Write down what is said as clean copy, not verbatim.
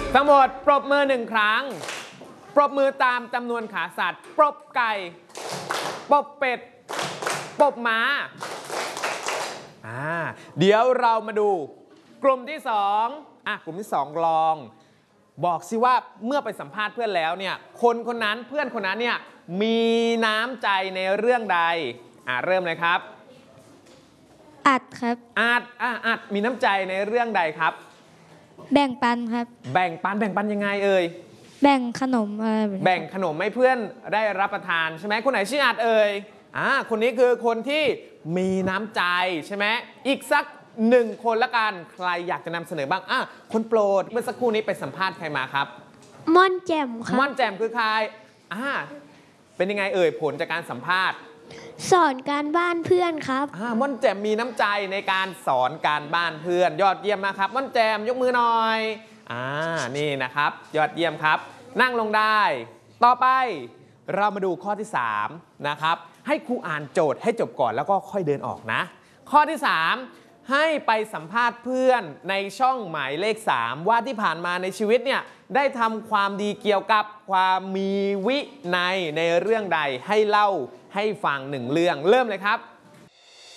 ทั้งหมดปรบมือ1 ครั้งปรบมือตามจำนวนขาสัตว์ปรบไก่ปรบเป็ดปรบม้าเดี๋ยวเรามาดูกลุ่มที่2กลุ่มที่2ลองบอกสิว่าเมื่อไปสัมภาษณ์เพื่อนแล้วเนี่ยคนนั้นเพื่อนคนนั้นเนี่ยมีน้ำใจในเรื่องใดเริ่มเลยครับอัดครับอัดมีน้ำใจในเรื่องใดครับแบ่งปันครับแบ่งปันยังไงเอ่ยแบ่งขนมแบ่งขนมให้เพื่อนได้รับประทานใช่ไหมคนไหนชื่ออัดเอ่ยคนนี้คือคนที่มีน้ำใจใช่ไหมอีกสัก1 คนละกันใครอยากจะนำเสนอบ้างคนโปรดเมื่อสักครู่นี้ไปสัมภาษณ์ใครมาครับม่อนแจ่มครับม่อนแจ่มคือใครเป็นยังไงเอ่ยผลจากการสัมภาษณ์สอนการบ้านเพื่อนครับม่อนแจ่มมีน้ำใจในการสอนการบ้านเพื่อนยอดเยี่ยมมากครับม่อนแจ่มยกมือหน่อยนี่นะครับยอดเยี่ยมครับนั่งลงได้ต่อไปเรามาดูข้อที่3นะครับให้ครูอ่านโจทย์ให้จบก่อนแล้วก็ค่อยเดินออกนะข้อที่3ให้ไปสัมภาษณ์เพื่อนในช่องหมายเลข3ว่าที่ผ่านมาในชีวิตเนี่ยได้ทำความดีเกี่ยวกับความมีวินัยในเรื่องใดให้เล่าให้ฟัง1 เรื่องเริ่มเลยครับ